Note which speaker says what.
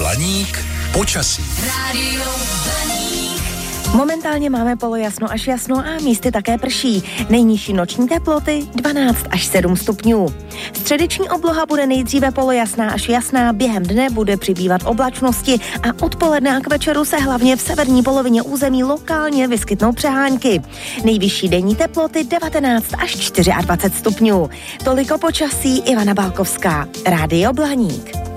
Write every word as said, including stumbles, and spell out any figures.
Speaker 1: Blaník počasí.
Speaker 2: Rádio Blaník.
Speaker 3: Momentálně máme polojasno až jasno a místy také prší. Nejnižší noční teploty dvanáct až sedm stupňů. Středeční obloha bude nejdříve polojasná až jasná, během dne bude přibývat oblačnosti a odpoledne a k večeru se hlavně v severní polovině území lokálně vyskytnou přehánky. Nejvyšší denní teploty devatenáct až dvacet čtyři stupňů. Toliko počasí, Ivana Balkovská, Rádio Blaník.